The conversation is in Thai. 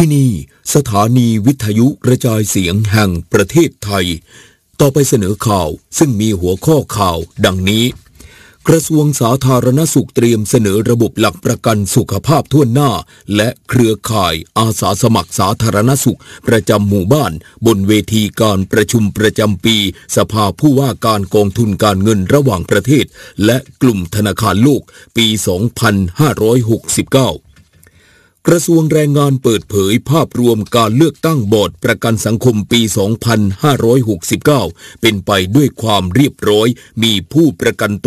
ที่นี่สถานีวิทยุกระจายเสียงแห่งประเทศไทยต่อไปเสนอข่าวซึ่งมีหัวข้อข่าวดังนี้กระทรวงสาธารณสุขเตรียมเสนอระบบหลักประกันสุขภาพทั่วหน้าและเครือข่ายอาสาสมัครสาธารณสุขประจำหมู่บ้านบนเวทีการประชุมประจำปีสภาผู้ว่าการกองทุนการเงินระหว่างประเทศและกลุ่มธนาคารโลกปี 2569กระทรวงแรงงานเปิดเผยภาพรวมการเลือกตั้งบอร์ดประกันสังคมปี 2569เป็นไปด้วยความเรียบร้อยมีผู้ประกัน